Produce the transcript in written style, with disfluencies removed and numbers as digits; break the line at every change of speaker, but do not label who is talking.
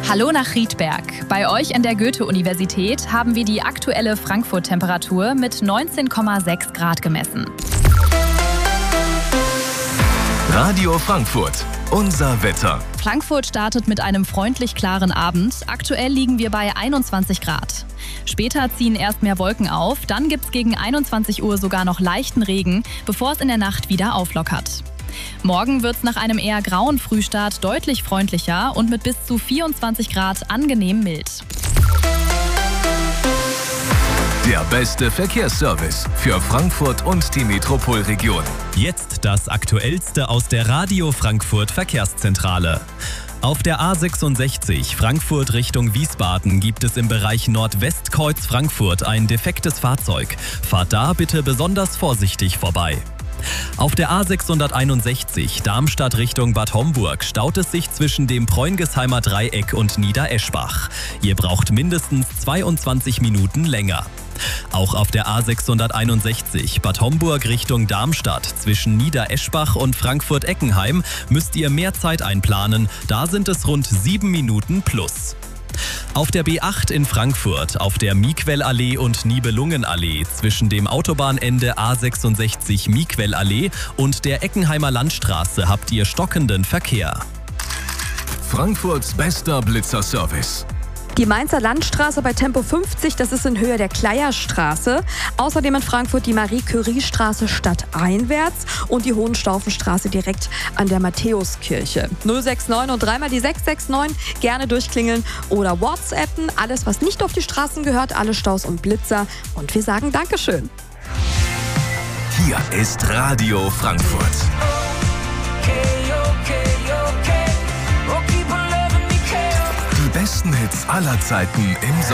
Hallo nach Riedberg. Bei euch an der Goethe-Universität haben wir die aktuelle Frankfurt-Temperatur mit 19,6 Grad gemessen.
Radio Frankfurt, unser Wetter.
Frankfurt startet mit einem freundlich klaren Abend. Aktuell liegen wir bei 21 Grad. Später ziehen erst mehr Wolken auf, dann gibt's gegen 21 Uhr sogar noch leichten Regen, bevor es in der Nacht wieder auflockert. Morgen wird's nach einem eher grauen Frühstart deutlich freundlicher und mit bis zu 24 Grad angenehm mild.
Der beste Verkehrsservice für Frankfurt und die Metropolregion.
Jetzt das Aktuellste aus der Radio Frankfurt Verkehrszentrale. Auf der A66 Frankfurt Richtung Wiesbaden gibt es im Bereich Nordwestkreuz Frankfurt ein defektes Fahrzeug. Fahrt da bitte besonders vorsichtig vorbei. Auf der A661 Darmstadt Richtung Bad Homburg staut es sich zwischen dem Preungesheimer Dreieck und Niedereschbach. Ihr braucht mindestens 22 Minuten länger. Auch auf der A661 Bad Homburg Richtung Darmstadt zwischen Niedereschbach und Frankfurt-Eckenheim müsst ihr mehr Zeit einplanen, da sind es rund 7 Minuten plus. Auf der B8 in Frankfurt, auf der Miquellallee und Nibelungenallee zwischen dem Autobahnende A66 Miquellallee und der Eckenheimer Landstraße habt ihr stockenden Verkehr.
Frankfurts bester Blitzerservice.
Die Mainzer Landstraße bei Tempo 50, das ist in Höhe der Kleierstraße. Außerdem in Frankfurt die Marie-Curie-Straße stadteinwärts und die Hohenstaufenstraße direkt an der Matthäuskirche. 069 und dreimal die 669, gerne durchklingeln oder WhatsAppen. Alles, was nicht auf die Straßen gehört, alle Staus und Blitzer. Und wir sagen Dankeschön.
Hier ist Radio Frankfurt. Die besten Hits aller Zeiten im Sommer.